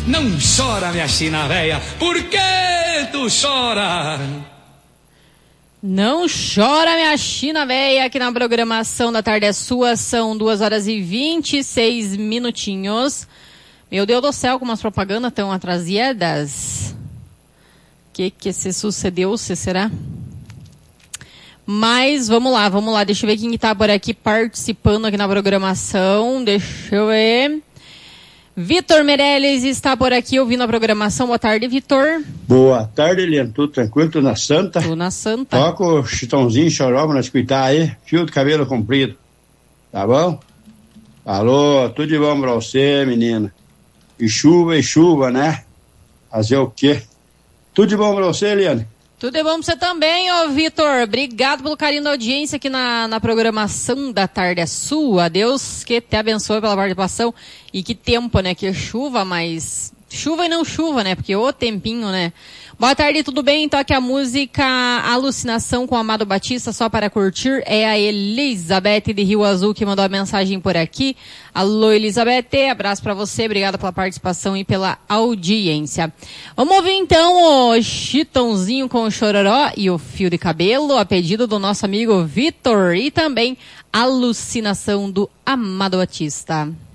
Não chora, minha China véia, por que tu chora? Não chora, minha China véia, aqui na programação da Tarde é Sua, são 2h26 minutinhos. Meu Deus do céu, como as propagandas estão atrasadas. Que se sucedeu, se será? Mas vamos lá, deixa eu ver quem está por aqui participando aqui na programação, deixa eu ver. Vitor Meirelles está por aqui ouvindo a programação. Boa tarde, Vitor. Boa tarde, Eliane. Tudo tranquilo? Tudo na Santa? Tudo na Santa. Toca o Chitãozinho Choró pra escutar aí. Fio de cabelo comprido. Tá bom? Alô, tudo de bom pra você, menina. E chuva, né? Fazer o quê? Tudo de bom pra você, Eliane? Tudo é bom pra você também, ô Vitor. Obrigado pelo carinho da audiência aqui na programação da Tarde é Sua. Deus que te abençoe pela participação. E que tempo, né? Que chuva, mas... Chuva e não chuva, né? Porque o tempinho, né? Boa tarde, tudo bem? Toque a música Alucinação com Amado Batista, só para curtir. É a Elizabeth de Rio Azul que mandou a mensagem por aqui. Alô, Elizabeth, abraço para você, obrigada pela participação e pela audiência. Vamos ouvir então o Chitãozinho com o Chororó e o Fio de Cabelo, a pedido do nosso amigo Vitor, e também Alucinação do Amado Batista.